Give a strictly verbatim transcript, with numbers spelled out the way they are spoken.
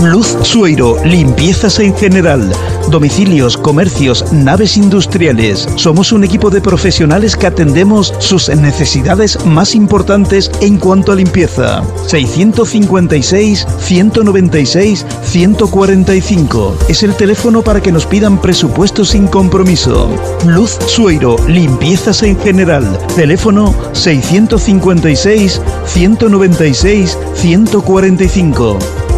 Luz Sueiro, limpiezas en general, domicilios, comercios, naves industriales. Somos un equipo de profesionales que atendemos sus necesidades más importantes en cuanto a limpieza. seiscientos cincuenta y seis, ciento noventa y seis, ciento cuarenta y cinco. Es el teléfono para que nos pidan presupuestos sin compromiso. Luz Sueiro, limpiezas en general. Teléfono seiscientos cincuenta y seis, ciento noventa y seis, ciento cuarenta y cinco.